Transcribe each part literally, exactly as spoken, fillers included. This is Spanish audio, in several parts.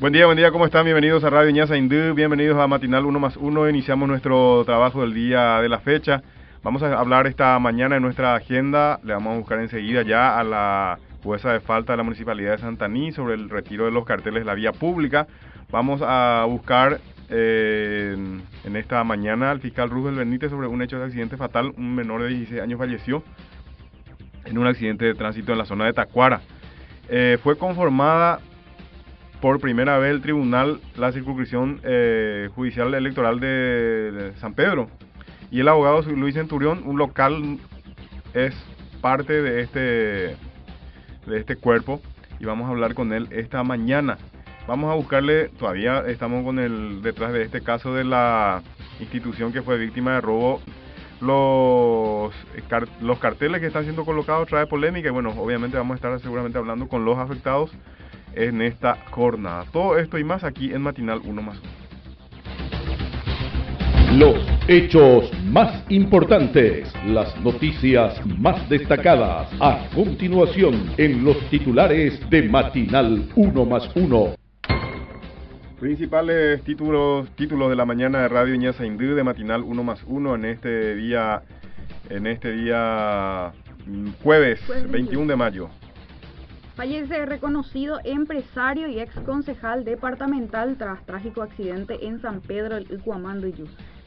Buen día, buen día, ¿cómo están? Bienvenidos a Radio Ñaza Indú, bienvenidos a Matinal uno más uno. Iniciamos nuestro trabajo del día de la fecha. Vamos a hablar esta mañana en nuestra agenda. Le vamos a buscar enseguida ya a la jueza de falta de la Municipalidad de Santaní sobre el retiro de los carteles de la vía pública. Vamos a buscar eh, en esta mañana al fiscal Rubén Benítez sobre un hecho de accidente fatal. Un menor de dieciséis años falleció en un accidente de tránsito en la zona de Tacuara. Eh, fue conformada por primera vez el tribunal, la circunscripción eh, judicial electoral de, de San Pedro, y el abogado Luis Centurión, un local, es parte de este, de este cuerpo, y vamos a hablar con él esta mañana. Vamos a buscarle, todavía estamos con el detrás de este caso de la institución que fue víctima de robo. Los, los carteles que están siendo colocados trae polémica y bueno, obviamente vamos a estar seguramente hablando con los afectados en esta jornada. Todo esto y más aquí en Matinal uno más uno. Los hechos más importantes, las noticias más destacadas, a continuación en los titulares de Matinal uno más uno. Principales títulos títulos de la mañana de Radio Ñaza Indú de Matinal uno más uno en este día en este día jueves veintiuno de mayo. Fallece reconocido empresario y ex concejal departamental tras trágico accidente en San Pedro del Ucuamanduyú.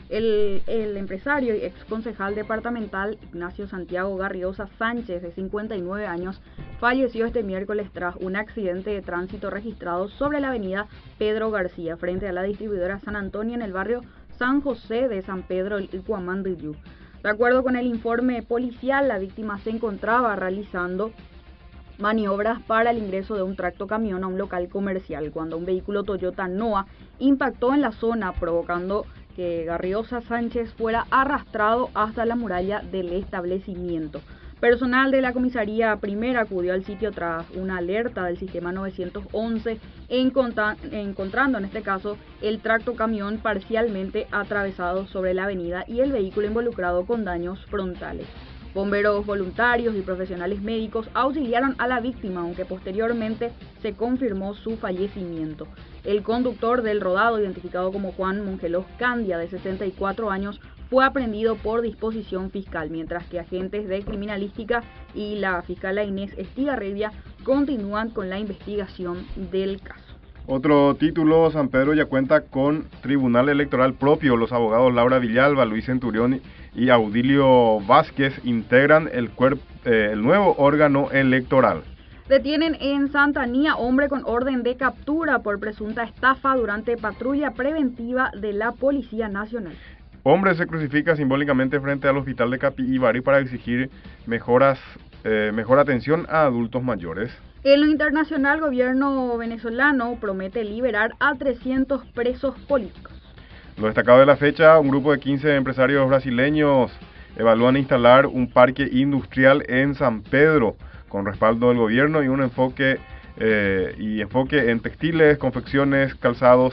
El, el empresario y ex concejal departamental Ignacio Santiago Garriosa Sánchez, de cincuenta y nueve años, falleció este miércoles tras un accidente de tránsito registrado sobre la avenida Pedro García, frente a la distribuidora San Antonio en el barrio San José de San Pedro del Ucuamanduyú. De acuerdo con el informe policial, la víctima se encontraba realizando maniobras para el ingreso de un tractocamión a un local comercial cuando un vehículo Toyota Noah impactó en la zona, provocando que Garriosa Sánchez fuera arrastrado hasta la muralla del establecimiento. Personal de la comisaría primera acudió al sitio tras una alerta del sistema nueve once, encontra encontrando en este caso el tractocamión parcialmente atravesado sobre la avenida y el vehículo involucrado con daños frontales. Bomberos voluntarios y profesionales médicos auxiliaron a la víctima, aunque posteriormente se confirmó su fallecimiento. El conductor del rodado, identificado como Juan Mongelos Candia, de sesenta y cuatro años, fue aprehendido por disposición fiscal, mientras que agentes de criminalística y la fiscala Inés Estigarribia continúan con la investigación del caso. Otro título, San Pedro ya cuenta con tribunal electoral propio. Los abogados Laura Villalba, Luis Centurión y Audilio Vázquez integran el, cuerpo, eh, el nuevo órgano electoral. Detienen en Santaní a hombre con orden de captura por presunta estafa durante patrulla preventiva de la Policía Nacional. Hombre se crucifica simbólicamente frente al hospital de Capivari para exigir mejoras, eh, mejor atención a adultos mayores. En lo internacional, el gobierno venezolano promete liberar a trescientos presos políticos. Lo destacado de la fecha, un grupo de quince empresarios brasileños evalúan instalar un parque industrial en San Pedro con respaldo del gobierno y un enfoque, eh, y enfoque en textiles, confecciones, calzados